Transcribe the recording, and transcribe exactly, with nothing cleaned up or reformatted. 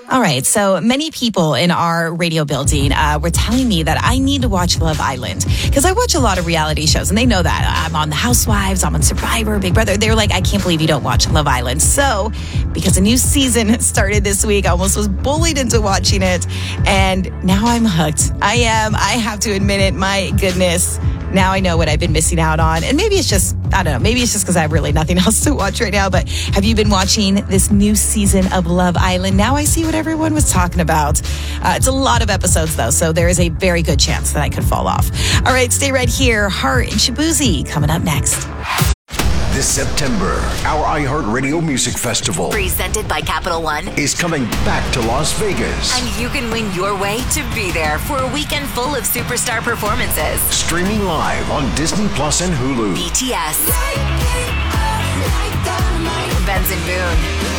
All right, so many people in our radio building uh, were telling me that I need to watch Love Island because I watch a lot of reality shows and they know that. I'm on The Housewives, I'm on Survivor, Big Brother. They're like, I can't believe you don't watch Love Island. So, because a new season started this week, I almost was bullied into watching it and now I'm hooked. I am. I have to admit it. My goodness. Now I know what I've been missing out on. And maybe it's just, I don't know, maybe it's just because I have really nothing else to watch right now. But have you been watching this new season of Love Island? Now I see what everyone was talking about. Uh, it's a lot of episodes, though, so there is a very good chance that I could fall off. All right, stay right here. Heart and Shabuzi coming up next. This September, our iHeartRadio Music Festival, presented by Capital One, is coming back to Las Vegas. And you can win your way to be there for a weekend full of superstar performances. Streaming live on Disney Plus and Hulu. B T S, Benson Boone,